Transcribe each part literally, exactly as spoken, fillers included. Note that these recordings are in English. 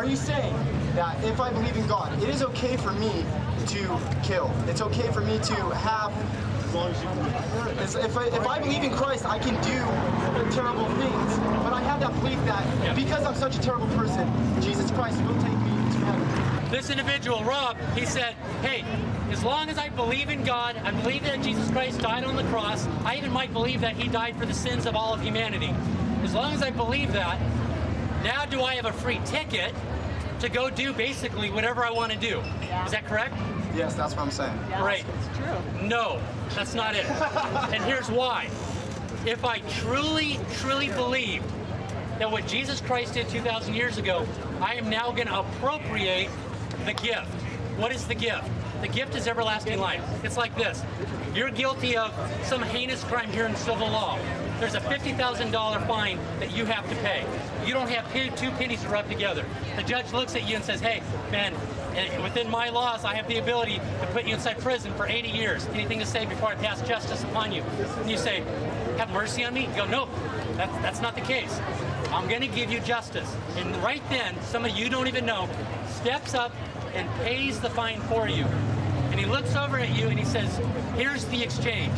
are you saying that if I believe in God, it is okay for me to kill? It's okay for me to have... It's, if, I, if I believe in Christ, I can do terrible things. But I have that belief that yeah. because I'm such a terrible person, Jesus Christ will take me to heaven. This individual, Rob, he said, hey, as long as I believe in God, I believe that Jesus Christ died on the cross, I even might believe that he died for the sins of all of humanity. As long as I believe that, now do I have a free ticket to go do basically whatever I want to do? Yeah. Is that correct? Yes, that's what I'm saying. Yes, Right. it's true. No, that's not it. And here's why. If I truly, truly believed that what Jesus Christ did two thousand years ago, I am now going to appropriate the gift. What is the gift? The gift is everlasting life. It's like this. You're guilty of some heinous crime here in civil law. There's a fifty thousand dollar fine that you have to pay. You don't have two pennies to rub together. The judge looks at you and says, hey, man, within my laws, I have the ability to put you inside prison for eighty years. Anything to say before I pass justice upon you? And you say, have mercy on me? You go, nope, that's, that's not the case. I'm going to give you justice. And right then, somebody you don't even know steps up and pays the fine for you. And he looks over at you and he says, here's the exchange.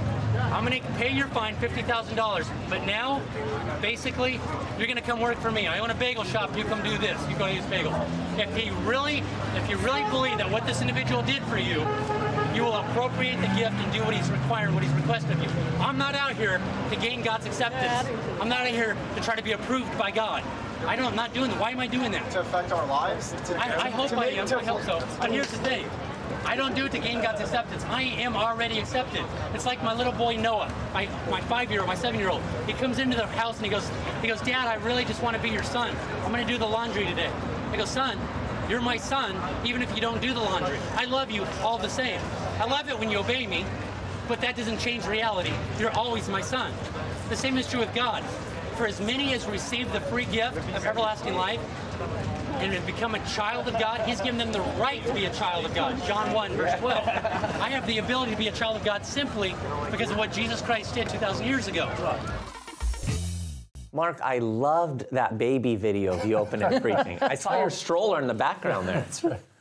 I'm going to pay your fine fifty thousand dollars, but now, basically, you're going to come work for me. I own a bagel shop, you come do this. You go use bagels. If he really, if you really believe that what this individual did for you, you will appropriate the gift and do what he's required, what he's requested of you. I'm not out here to gain God's acceptance. I'm not out here to try to be approved by God. I don't, I'm not doing that. Why am I doing that? To affect our lives? To, I, I hope to I make, am. to, I hope so. But here's the thing. I don't do it to gain God's acceptance. I am already accepted. It's like my little boy Noah, my, my five-year-old, my seven-year-old. He comes into the house and he goes, he goes, Dad, I really just want to be your son. I'm going to do the laundry today. I go, son, you're my son, even if you don't do the laundry. I love you all the same. I love it when you obey me, but that doesn't change reality. You're always my son. The same is true with God. For as many as receive the free gift of everlasting life and have become a child of God, he's given them the right to be a child of God. John one, verse twelve. I have the ability to be a child of God simply because of what Jesus Christ did two thousand years ago. Mark, I loved that baby video of you opening and preaching. I saw your stroller in the background there. That's right.